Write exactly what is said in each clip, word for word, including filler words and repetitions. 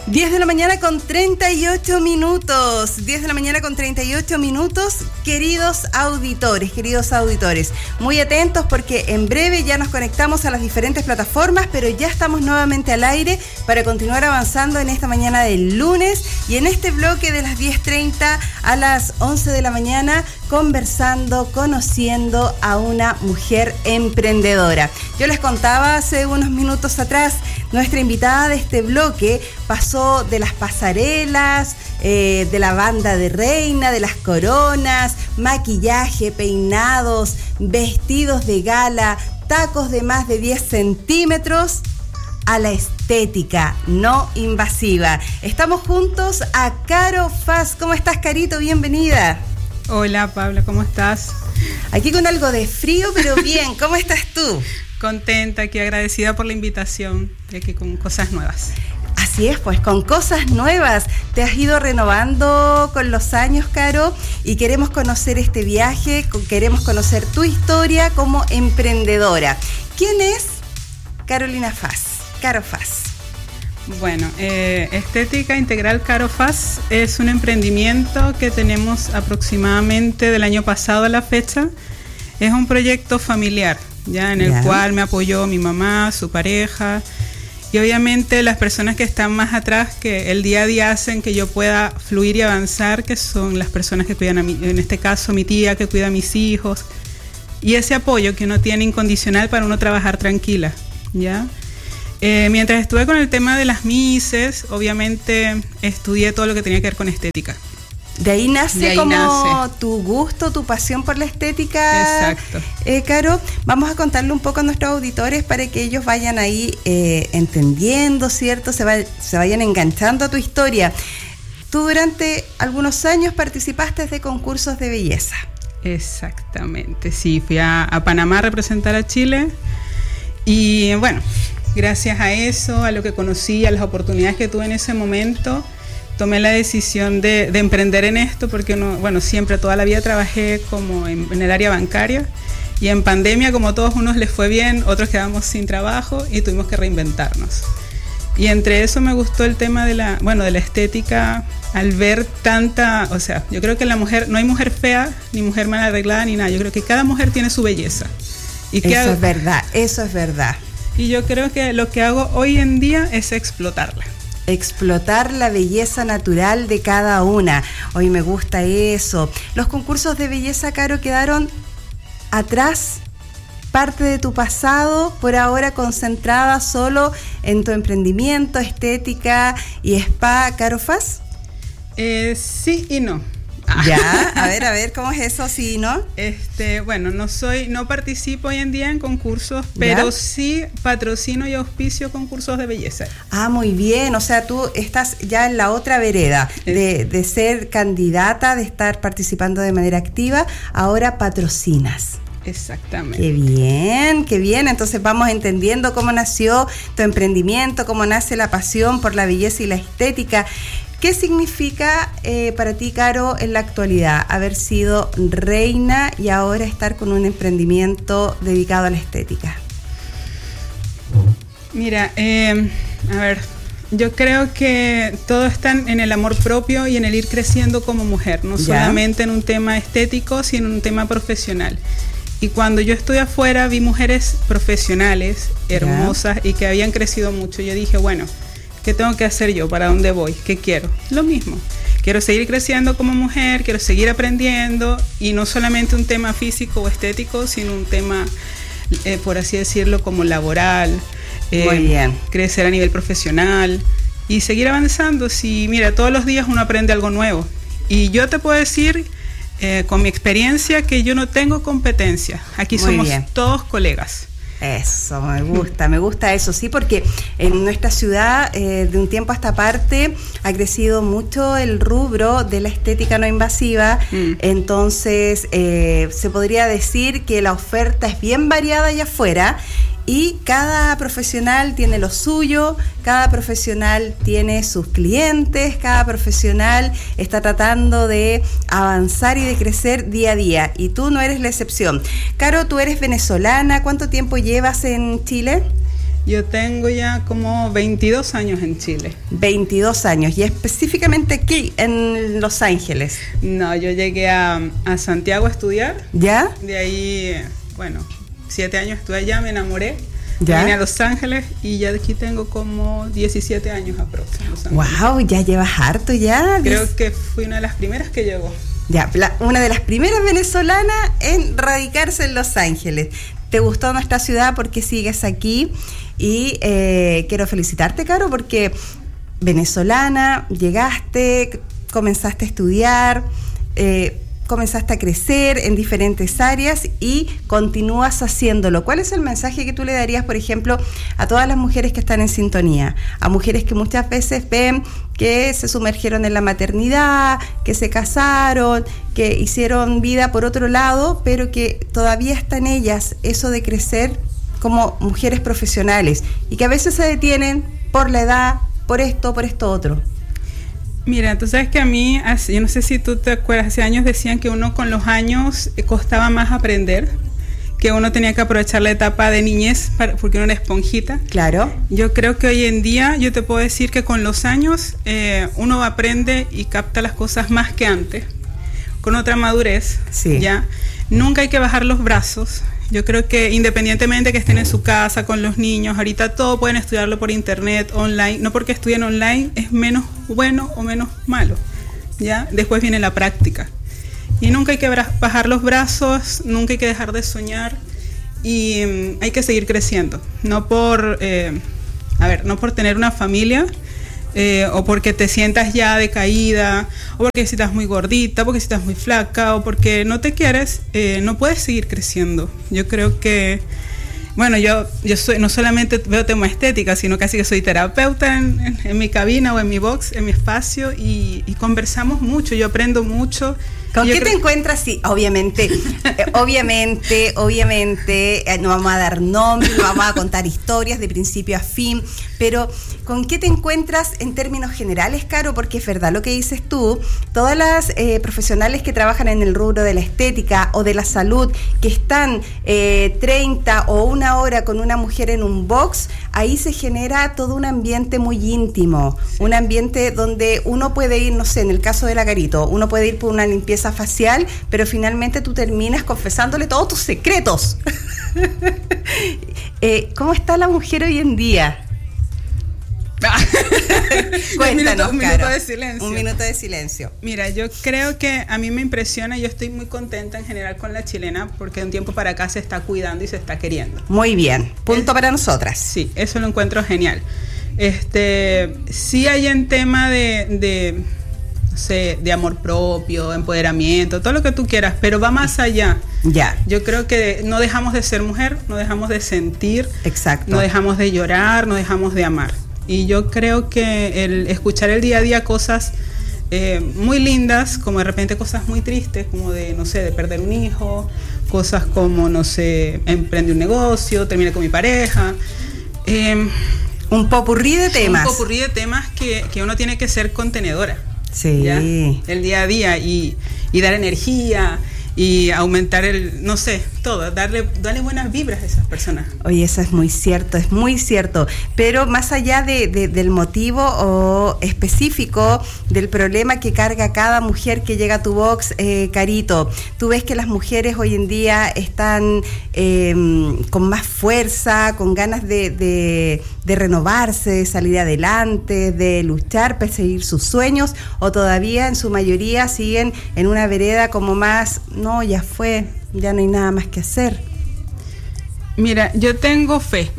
diez de la mañana con treinta y ocho minutos. diez de la mañana con treinta y ocho minutos. Queridos auditores, queridos auditores, muy atentos porque en breve ya nos conectamos a las diferentes plataformas, pero ya estamos nuevamente al aire para continuar avanzando en esta mañana del lunes y en este bloque de las diez treinta a las once de la mañana, conversando, conociendo a una mujer emprendedora. Yo les contaba hace unos minutos atrás, nuestra invitada de este bloque pasó de las pasarelas, eh, de la banda de reina, de las coronas, maquillaje, peinados, vestidos de gala, tacos de más de diez centímetros, a la estética no invasiva. Estamos juntos a Caro Fass. ¿Cómo estás, Carito? Bienvenida. Hola, Paula, ¿cómo estás? Aquí con algo de frío, pero bien. ¿Cómo estás tú? Contenta, aquí agradecida por la invitación, y aquí con cosas nuevas. Así es, pues con cosas nuevas. Te has ido renovando con los años, Caro, y queremos conocer este viaje, queremos conocer tu historia como emprendedora. ¿Quién es Carolina Fass? Caro Fass. Bueno, eh, Estética Integral Caro Fass es un emprendimiento que tenemos aproximadamente del año pasado a la fecha. Es un proyecto familiar, ya en el yeah. cual me apoyó mi mamá, su pareja, y obviamente las personas que están más atrás, que el día a día hacen que yo pueda fluir y avanzar, que son las personas que cuidan a mí, en este caso mi tía que cuida a mis hijos, y ese apoyo que uno tiene incondicional para uno trabajar tranquila, ¿ya? Eh, mientras estuve con el tema de las Misses, obviamente estudié todo lo que tenía que ver con estética. De ahí nace de ahí como nace. tu gusto, tu pasión por la estética. Exacto. Eh, Caro, vamos a contarle un poco a nuestros auditores para que ellos vayan ahí eh, entendiendo, ¿cierto? Se, va, se vayan enganchando a tu historia. Tú durante algunos años participaste de concursos de belleza. Exactamente, sí. Fui a, a Panamá a representar a Chile y bueno, gracias a eso, a lo que conocí, a las oportunidades que tuve en ese momento, tomé la decisión de, de emprender en esto porque uno, bueno, siempre toda la vida trabajé como en, en el área bancaria y en pandemia, como a todos, unos les fue bien, otros quedamos sin trabajo y tuvimos que reinventarnos. Y entre eso me gustó el tema de la, bueno, de la estética, al ver tanta, o sea, yo creo que la mujer, no hay mujer fea, ni mujer mal arreglada, ni nada, yo creo que cada mujer tiene su belleza. Y eso hago, es verdad, eso es verdad. Y yo creo que lo que hago hoy en día es explotarla. Explotar la belleza natural de cada una. Hoy me gusta eso. Los concursos de belleza, Caro, quedaron atrás, parte de tu pasado, por ahora concentrada solo en tu emprendimiento, estética y spa, Caro Fass. Eh, sí y no. Ya, a ver, a ver, ¿cómo es eso? Sí, ¿no? Este, bueno, no soy, no participo hoy en día en concursos, pero ¿ya? Sí patrocino y auspicio concursos de belleza. Ah, muy bien, o sea, tú estás ya en la otra vereda de, de ser candidata, de estar participando de manera activa, ahora patrocinas. Exactamente. Qué bien, qué bien. Entonces vamos entendiendo cómo nació tu emprendimiento, cómo nace la pasión por la belleza y la estética. ¿Qué significa eh, para ti, Caro, en la actualidad haber sido reina y ahora estar con un emprendimiento dedicado a la estética? Mira, eh, a ver, yo creo que todo está en el amor propio y en el ir creciendo como mujer, no ¿ya? Solamente en un tema estético, sino en un tema profesional. Y cuando yo estuve afuera vi mujeres profesionales, hermosas ¿ya? Y que habían crecido mucho. Yo dije, bueno, ¿qué tengo que hacer yo? ¿Para dónde voy? ¿Qué quiero? Lo mismo. Quiero seguir creciendo como mujer, quiero seguir aprendiendo y no solamente un tema físico o estético, sino un tema, eh, por así decirlo, como laboral. Eh, Muy bien. Crecer a nivel profesional y seguir avanzando. Si, mira, todos los días uno aprende algo nuevo. Y yo te puedo decir, eh, con mi experiencia, que yo no tengo competencia. Aquí Muy somos bien. Todos colegas. Eso, me gusta, me gusta eso, sí, porque en nuestra ciudad eh, de un tiempo a esta parte ha crecido mucho el rubro de la estética no invasiva, mm. entonces eh, se podría decir que la oferta es bien variada allá afuera y cada profesional tiene lo suyo, cada profesional tiene sus clientes, cada profesional está tratando de avanzar y de crecer día a día, y tú no eres la excepción. Caro, tú eres venezolana, ¿cuánto tiempo llevas en Chile? Yo tengo ya como veintidós años en Chile. veintidós años, y específicamente aquí en Los Ángeles. No, yo llegué a, a Santiago a estudiar. ¿Ya? De ahí, bueno, siete años estuve allá, me enamoré. ¿Ya? Vine a Los Ángeles y ya de aquí tengo como diecisiete años aproximadamente. Wow, ya llevas harto ya. Creo que fui una de las primeras que llegó. Ya, la, una de las primeras venezolanas en radicarse en Los Ángeles. ¿Te gustó nuestra ciudad? ¿Por qué sigues aquí? Y eh, quiero felicitarte, Caro, porque venezolana, llegaste, comenzaste a estudiar, eh, comenzaste a crecer en diferentes áreas y continúas haciéndolo. ¿Cuál es el mensaje que tú le darías, por ejemplo, a todas las mujeres que están en sintonía? A mujeres que muchas veces ven que se sumergieron en la maternidad, que se casaron, que hicieron vida por otro lado, pero que todavía está en ellas eso de crecer como mujeres profesionales y que a veces se detienen por la edad, por esto, por esto otro. Mira, tú sabes que a mí, yo no sé si tú te acuerdas, hace años decían que uno con los años costaba más aprender, que uno tenía que aprovechar la etapa de niñez para, porque uno era esponjita. Claro. Yo creo que hoy en día yo te puedo decir que con los años eh, uno aprende y capta las cosas más que antes, con otra madurez. Sí. ¿Ya? Nunca hay que bajar los brazos. Yo creo que independientemente que estén en su casa con los niños, ahorita todo pueden estudiarlo por internet, online. No porque estudien online es menos bueno o menos malo, ¿ya? Después viene la práctica. Y nunca hay que bajar los brazos, nunca hay que dejar de soñar y um, hay que seguir creciendo. No por, eh, a ver, no por tener una familia eh, o porque te sientas ya decaída o porque si estás muy gordita, porque si estás muy flaca o porque no te quieres, eh, no puedes seguir creciendo. Yo creo que, bueno, yo, yo soy, no solamente veo tema estética, sino casi que soy terapeuta en, en, en mi cabina o en mi box, en mi espacio y, y conversamos mucho, yo aprendo mucho. ¿Con yo qué creo... te encuentras? Sí, obviamente, eh, obviamente, obviamente, eh, no vamos a dar nombres, no vamos a contar historias de principio a fin, pero ¿con qué te encuentras en términos generales, Caro? Porque es verdad lo que dices tú, todas las eh, profesionales que trabajan en el rubro de la estética o de la salud, que están eh, treinta o una hora con una mujer en un box, ahí se genera todo un ambiente muy íntimo, sí. Un ambiente donde uno puede ir, no sé, en el caso de la Carito, uno puede ir por una limpieza facial, pero finalmente tú terminas confesándole todos tus secretos. eh, ¿Cómo está la mujer hoy en día? Cuéntanos, un minuto, un minuto de silencio. Un minuto de silencio. Mira, yo creo que a mí me impresiona, yo estoy muy contenta en general con la chilena porque de un tiempo para acá se está cuidando y se está queriendo. Muy bien, punto es, para nosotras. Sí, eso lo encuentro genial. Este, sí hay en tema de, de sé, de amor propio, empoderamiento, todo lo que tú quieras, pero va más allá. Ya. Yo creo que no dejamos de ser mujer, no dejamos de sentir, exacto, no dejamos de llorar, no dejamos de amar. Y yo creo que el escuchar el día a día cosas eh, muy lindas, como de repente cosas muy tristes, como de, no sé, de perder un hijo, cosas como, no sé, emprende un negocio, termine con mi pareja. Eh, un popurrí de temas. Un popurrí de temas que, que uno tiene que ser contenedora. Sí. ¿Ya? El día a día y, y dar energía y aumentar el, no sé, todo, darle, darle buenas vibras a esas personas. Oye, eso es muy cierto, es muy cierto, pero más allá de, de, del motivo o específico del problema que carga cada mujer que llega a tu box, eh, Carito, tú ves que las mujeres hoy en día están eh, con más fuerza, con ganas de, de, de renovarse, de salir adelante, de luchar, perseguir sus sueños, o todavía en su mayoría siguen en una vereda como más, no, ya fue, ya no hay nada más que hacer. Mira, yo tengo fe.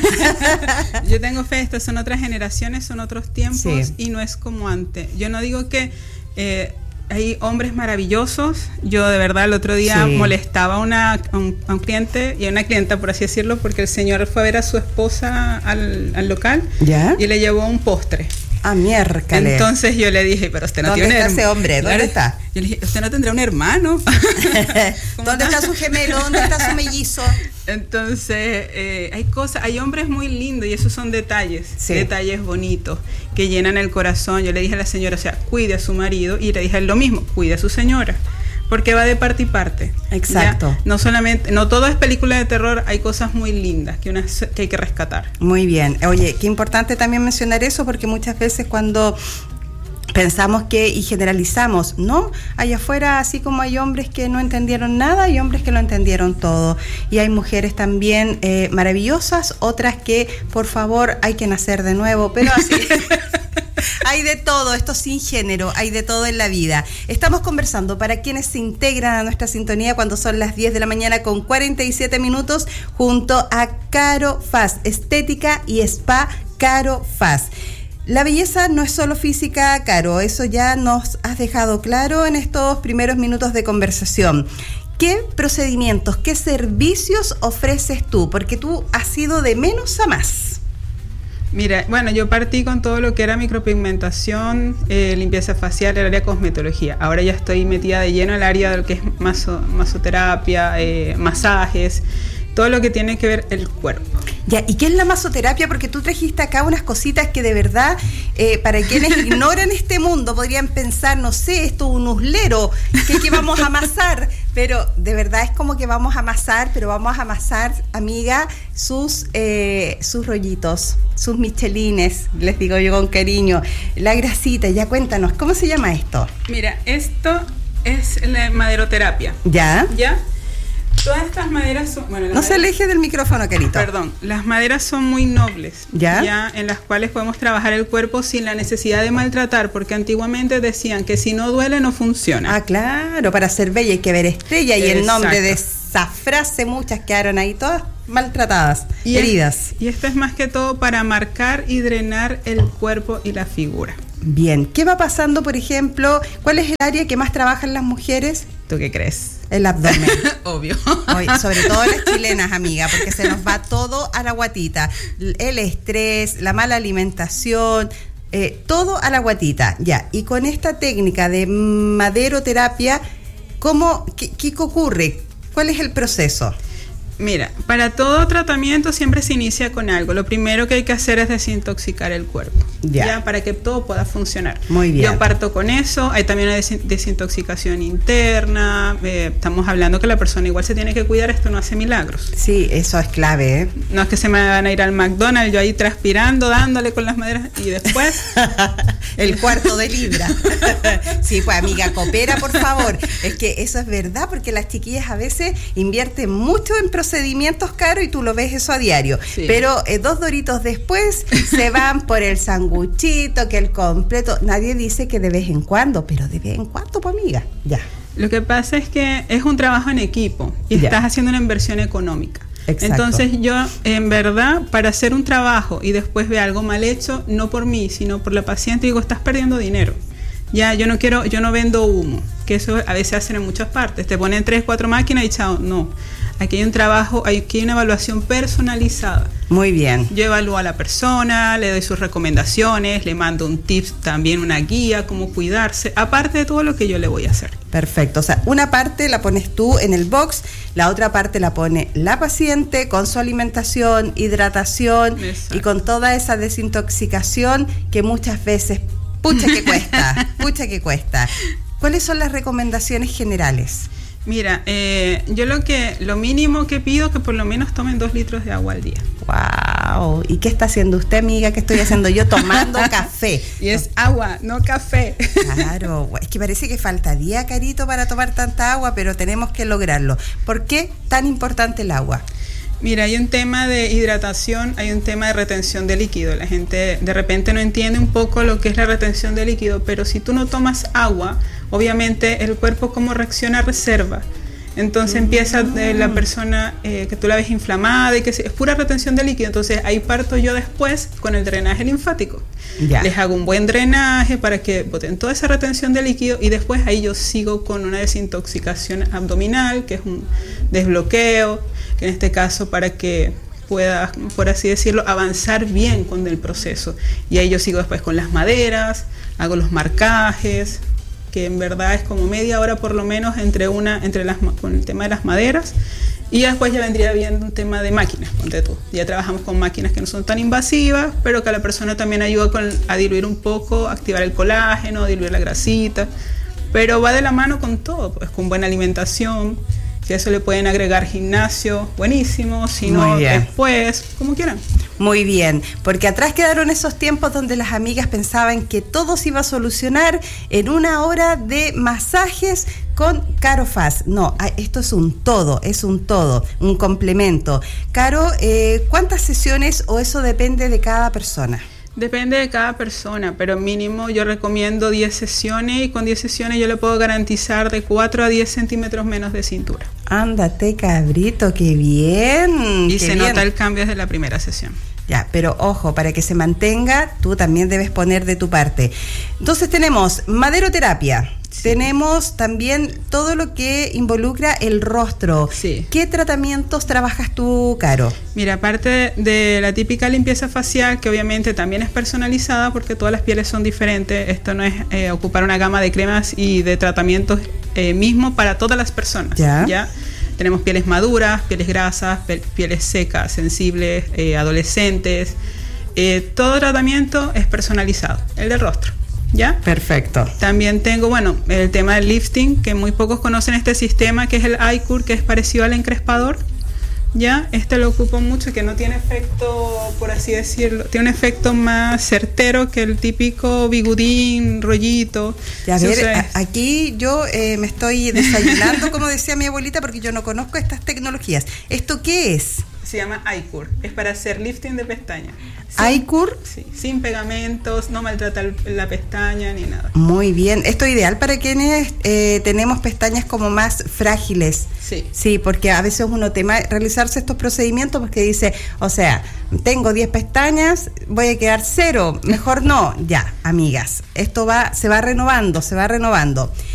Yo tengo fe, estas son otras generaciones, son otros tiempos, sí. Y no es como antes. Yo no digo que eh, hay hombres maravillosos. Yo de verdad el otro día sí. molestaba a, una, a, un, a un cliente y a una clienta, por así decirlo, porque el señor fue a ver a su esposa al, al local. ¿Ya? Y le llevó un postre. Ah, miércoles. Entonces yo le dije, pero usted no tiene un hermano. ¿Dónde está ese hombre? ¿Dónde está? Yo le dije, usted no tendrá un hermano. ¿Dónde está su gemelo? ¿Dónde está su mellizo? Entonces, eh, hay cosas, hay hombres muy lindos y esos son detalles, sí. detalles bonitos que llenan el corazón. Yo le dije a la señora, o sea, cuide a su marido, y le dije lo mismo, cuide a su señora. Porque va de parte y parte. Exacto. ¿Ya? No solamente, no todo es película de terror, hay cosas muy lindas que, una, que hay que rescatar. Muy bien. Oye, qué importante también mencionar eso, porque muchas veces cuando pensamos que y generalizamos, ¿no? Allá afuera, así como hay hombres que no entendieron nada, hay hombres que lo entendieron todo. Y hay mujeres también eh, maravillosas, otras que, por favor, hay que nacer de nuevo, pero así... Hay de todo, esto sin género, hay de todo en la vida. Estamos conversando para quienes se integran a nuestra sintonía cuando son las diez de la mañana con cuarenta y siete minutos junto a Caro Fass, Estética y Spa Caro Fass. La belleza no es solo física, Caro, eso ya nos has dejado claro en estos primeros minutos de conversación. ¿Qué procedimientos, qué servicios ofreces tú? Porque tú has ido de menos a más. Mira, bueno, yo partí con todo lo que era micropigmentación, eh, limpieza facial, el área de cosmetología. Ahora ya estoy metida de lleno en el área de lo que es maso, masoterapia, eh, masajes, todo lo que tiene que ver el cuerpo. Ya, ¿y qué es la masoterapia? Porque tú trajiste acá unas cositas que de verdad, eh, para quienes ignoran este mundo, podrían pensar, no sé, esto es un uslero, que, que vamos a amasar, pero de verdad es como que vamos a amasar, pero vamos a amasar, amiga, sus, eh, sus rollitos, sus michelines, les digo yo con cariño, la grasita, ya cuéntanos, ¿cómo se llama esto? Mira, esto es la maderoterapia. ¿Ya? ¿Ya? Todas estas maderas son... Bueno, no maderas, se aleje del micrófono, Carito. Perdón, las maderas son muy nobles, ¿ya? ¿ya? En las cuales podemos trabajar el cuerpo sin la necesidad de maltratar, porque antiguamente decían que si no duele no funciona. Ah, claro, para ser bella hay que ver estrella. Y el nombre de esa frase, muchas quedaron ahí todas maltratadas, y heridas. Es, y esto es más que todo para marcar y drenar el cuerpo y la figura. Bien, ¿qué va pasando, por ejemplo? ¿Cuál es el área que más trabajan las mujeres? ¿Tú qué crees? El abdomen. Obvio. Hoy, sobre todo las chilenas, amiga, porque se nos va todo a la guatita. El estrés, la mala alimentación, eh, todo a la guatita. Ya, y con esta técnica de maderoterapia, ¿cómo, qué, qué ocurre? ¿Cuál es el proceso? Mira, para todo tratamiento siempre se inicia con algo. Lo primero que hay que hacer es desintoxicar el cuerpo, ya, ¿ya? Para que todo pueda funcionar. Muy bien. Yo parto con eso. Hay también una desintoxicación interna. Eh, estamos hablando que la persona igual se tiene que cuidar. Esto no hace milagros. Sí, eso es clave, ¿eh? No es que se me van a ir al McDonald's, yo ahí transpirando, dándole con las maderas y después... el cuarto de libra. Sí, pues amiga, coopera, por favor. Es que eso es verdad, porque las chiquillas a veces invierten mucho en procedimientos caros y tú lo ves eso a diario. Sí. Pero eh, dos doritos después se van por el sanguchito, que el completo. Nadie dice que de vez en cuando, pero de vez en cuando, pues amiga, ya. Lo que pasa es que es un trabajo en equipo y ya. Estás haciendo una inversión económica. Exacto. Entonces yo, en verdad, para hacer un trabajo y después ver algo mal hecho, no por mí, sino por la paciente, digo, estás perdiendo dinero. Ya, yo no quiero, yo no vendo humo, que eso a veces hacen en muchas partes. Te ponen tres, cuatro máquinas y chao, no. Aquí hay un trabajo, aquí hay una evaluación personalizada. Muy bien. Yo evalúo a la persona, le doy sus recomendaciones, le mando un tips, también una guía, cómo cuidarse, aparte de todo lo que yo le voy a hacer. Perfecto, o sea, una parte la pones tú en el box, la otra parte la pone la paciente con su alimentación, hidratación. Exacto. Y con toda esa desintoxicación que muchas veces, pucha que cuesta, pucha que cuesta. ¿Cuáles son las recomendaciones generales? Mira, eh, yo lo que lo mínimo que pido es que por lo menos tomen dos litros de agua al día. Wow. ¿Y qué está haciendo usted, amiga? ¿Qué estoy haciendo yo? Tomando café. Y es agua, no café. Claro, es que parece que faltaría, Carito, para tomar tanta agua, pero tenemos que lograrlo. ¿Por qué tan importante el agua? Mira, hay un tema de hidratación, hay un tema de retención de líquido. La gente de repente no entiende un poco lo que es la retención de líquido, pero si tú no tomas agua, obviamente el cuerpo como reacciona reserva. Entonces mm. empieza eh, la persona eh, que tú la ves inflamada y que es pura retención de líquido. Entonces ahí parto yo después con el drenaje linfático. Ya. Les hago un buen drenaje para que boten toda esa retención de líquido y después ahí yo sigo con una desintoxicación abdominal, que es un desbloqueo, que en este caso para que pueda, por así decirlo, avanzar bien con el proceso. Y ahí yo sigo después con las maderas, hago los marcajes, que en verdad es como media hora por lo menos entre una entre las con el tema de las maderas, y después ya vendría bien un tema de máquinas, ponte tú. Ya trabajamos con máquinas que no son tan invasivas, pero que a la persona también ayuda con, a diluir un poco, activar el colágeno, diluir la grasita. pero va de la mano con todo, pues con buena alimentación. Si a eso le pueden agregar gimnasio, buenísimo, si no, después, como quieran. Muy bien, porque atrás quedaron esos tiempos donde las amigas pensaban que todo se iba a solucionar en una hora de masajes con Caro Fass. No, esto es un todo, es un todo, un complemento. Caro, eh, ¿cuántas sesiones o eso depende de cada persona? Depende de cada persona, pero mínimo yo recomiendo diez sesiones y con diez sesiones yo le puedo garantizar de cuatro a diez centímetros menos de cintura. Ándate, cabrito, qué bien. Y qué se bien. nota el cambio desde la primera sesión. Ya, pero ojo, para que se mantenga, tú también debes poner de tu parte. Entonces tenemos maderoterapia. Sí. Tenemos también todo lo que involucra el rostro. Sí. ¿Qué tratamientos trabajas tú, Caro? Mira, aparte de la típica limpieza facial, que obviamente también es personalizada porque todas las pieles son diferentes, esto no es eh, ocupar una gama de cremas y de tratamientos eh, mismo para todas las personas. Ya. ¿Ya? Tenemos pieles maduras, pieles grasas, pieles secas, sensibles, eh, adolescentes. Eh, todo tratamiento es personalizado, el del rostro. ¿Ya? Perfecto. También tengo, bueno, el tema del lifting, que muy pocos conocen este sistema, que es el iCur, que es parecido al encrespador. ¿Ya? Este lo ocupo mucho, que no tiene efecto, por así decirlo, tiene un efecto más certero que el típico bigudín, rollito. Ya, a ver, a, aquí yo eh, me estoy desayunando, como decía mi abuelita, porque yo no conozco estas tecnologías. ¿Esto qué es? Se llama iCur, es para hacer lifting de pestañas. iCur. Sí, sin pegamentos, no maltrata la pestaña ni nada. Muy bien, esto es ideal para quienes eh, tenemos pestañas como más frágiles. Sí. Sí, porque a veces uno teme realizarse estos procedimientos porque dice, o sea, tengo diez pestañas, voy a quedar cero, mejor no. Ya, amigas, esto va, se va renovando, se va renovando.